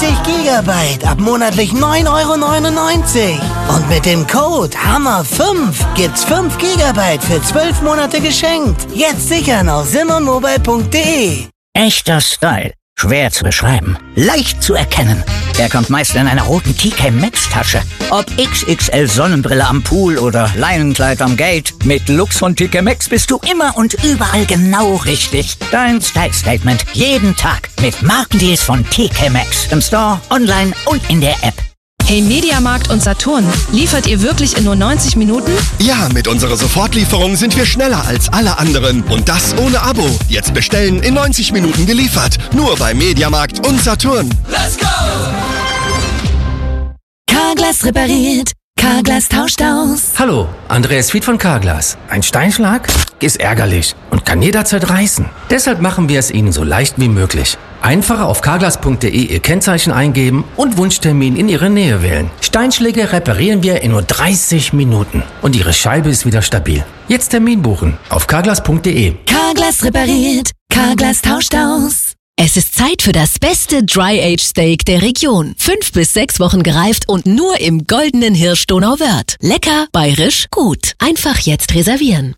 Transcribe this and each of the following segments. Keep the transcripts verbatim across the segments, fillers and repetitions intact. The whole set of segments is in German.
dreißig Gigabyte ab monatlich neun Euro neunundneunzig. Und mit dem Code Hammer fünf gibt's fünf Gigabyte für zwölf Monate geschenkt. Jetzt sichern auf simmermobile punkt de. Echter Style. Schwer zu beschreiben. Leicht zu erkennen. Er kommt meist in einer roten T K Maxx Tasche. Ob X X L Sonnenbrille am Pool oder Leinenkleid am Gate. Mit Lux von T K Maxx bist du immer und überall genau richtig. Dein Style Statement jeden Tag mit Markendeals von T K Maxx. Im Store, online und in der App. Hey Mediamarkt und Saturn, liefert ihr wirklich in nur neunzig Minuten? Ja, mit unserer Sofortlieferung sind wir schneller als alle anderen. Und das ohne Abo. Jetzt bestellen, in neunzig Minuten geliefert. Nur bei Mediamarkt und Saturn. Let's go! Carglass repariert. Carglass tauscht aus. Hallo, Andreas Fied von Carglass. Ein Steinschlag ist ärgerlich und kann jederzeit reißen. Deshalb machen wir es Ihnen so leicht wie möglich. Einfach auf carglass punkt de Ihr Kennzeichen eingeben und Wunschtermin in Ihre Nähe wählen. Steinschläge reparieren wir in nur dreißig Minuten und Ihre Scheibe ist wieder stabil. Jetzt Termin buchen auf carglass punkt de. Carglass repariert. Carglass tauscht aus. Es ist Zeit für das beste Dry-Age-Steak der Region. Fünf bis sechs Wochen gereift und nur im goldenen Hirsch Donauwörth. Lecker, bayerisch, gut. Einfach jetzt reservieren.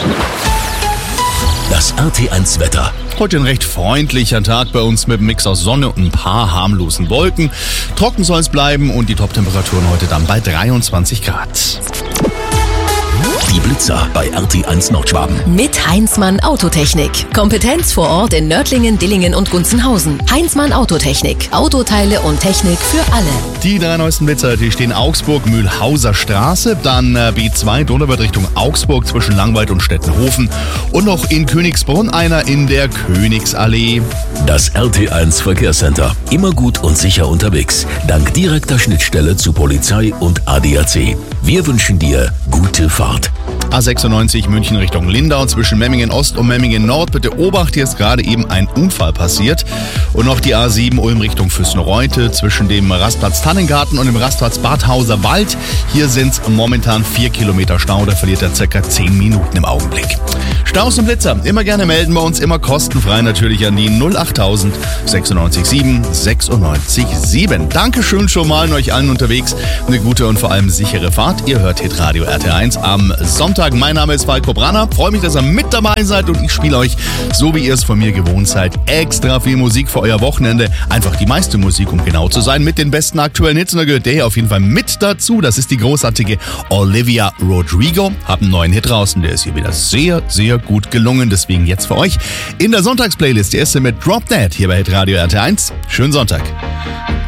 Das R T eins Wetter. Heute ein recht freundlicher Tag bei uns mit einem Mix aus Sonne und ein paar harmlosen Wolken. Trocken soll es bleiben und die Top-Temperaturen heute dann bei dreiundzwanzig Grad. Die Blitzer bei R T eins Nordschwaben. Mit Heinzmann Autotechnik. Kompetenz vor Ort in Nördlingen, Dillingen und Gunzenhausen. Heinzmann Autotechnik. Autoteile und Technik für alle. Die drei neuesten Blitzer, die stehen Augsburg, Mühlhauser Straße, dann B zwei Donauwörth Richtung Augsburg zwischen Langweid und Stettenhofen und noch in Königsbrunn einer in der Königsallee. Das R T eins Verkehrscenter. Immer gut und sicher unterwegs. Dank direkter Schnittstelle zu Polizei und A D A C. Wir wünschen dir gute Fahrt. A sechsundneunzig München Richtung Lindau zwischen Memmingen Ost und Memmingen Nord. Bitte Obacht, hier ist gerade eben ein Unfall passiert. Und noch die A sieben Ulm Richtung Füssen-Reutte zwischen dem Rastplatz Tannengarten und dem Rastplatz Badhauser Wald. Hier sind es momentan vier Kilometer Stau, da verliert er circa zehn Minuten im Augenblick. Staus und Blitzer, immer gerne melden bei uns, immer kostenfrei natürlich an die null achttausend sechsundneunzig sieben sechsundneunzig sieben. Dankeschön schon mal an euch allen unterwegs. Eine gute und vor allem sichere Fahrt. Ihr hört Hitradio R T eins am Sonntag. Mein Name ist Falco Branner. Freue mich, dass ihr mit dabei seid und ich spiele euch, so wie ihr es von mir gewohnt seid, extra viel Musik für euer Wochenende. Einfach die meiste Musik, um genau zu sein, mit den besten aktuellen Hits. Und da gehört der hier auf jeden Fall mit dazu. Das ist die großartige Olivia Rodrigo. Hab einen neuen Hit draußen. Der ist hier wieder sehr, sehr gut gelungen. Deswegen jetzt für euch in der Sonntagsplaylist. Die erste mit Drop Dead hier bei Hitradio R T eins. Schönen Sonntag.